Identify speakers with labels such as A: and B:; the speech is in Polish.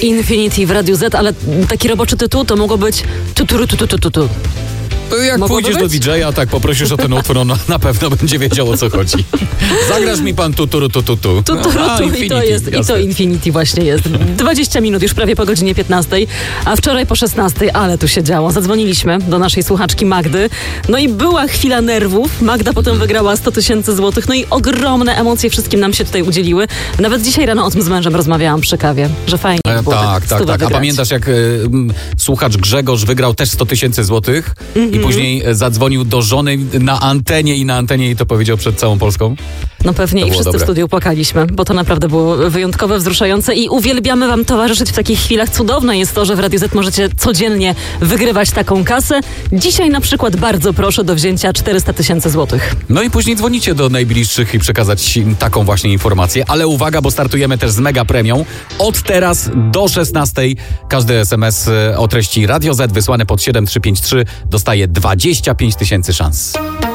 A: Infinity w Radiu Z, ale taki roboczy tytuł to mogło być tu.
B: Jak
A: Mogłoby
B: pójdziesz do
A: być?
B: DJ-a, tak poprosisz o ten utwór, on na pewno będzie wiedział, o co chodzi. Zagrasz mi pan tu.
A: I to jest, i to Infinity właśnie jest. 20 minut już prawie po godzinie 15, a wczoraj po 16, ale tu się działo. Zadzwoniliśmy do naszej słuchaczki Magdy, no i była chwila nerwów. Magda potem wygrała 100 000 złotych, no i ogromne emocje wszystkim nam się tutaj udzieliły. Nawet dzisiaj rano o tym z mężem rozmawiałam przy kawie, że fajnie było
B: Tak. A
A: wygrać.
B: pamiętasz, jak słuchacz Grzegorz wygrał też 100 000 złotych i później zadzwonił do żony na antenie jej to powiedział przed całą Polską?
A: No pewnie
B: To
A: i
B: było
A: wszyscy
B: dobre.
A: w studiu płakaliśmy, bo to naprawdę było wyjątkowe, wzruszające i uwielbiamy wam towarzyszyć w takich chwilach. Cudowne jest to, że w Radiu Z możecie codziennie wygrywać taką kasę. Dzisiaj na przykład bardzo proszę do wzięcia 400 000 złotych.
B: No i później dzwonicie do najbliższych i przekazać im taką właśnie informację. Ale uwaga, bo startujemy też z mega premią. Od teraz do 16 każdy SMS o treści Radio Z wysłany pod 7353 dostaje 25 000 szans.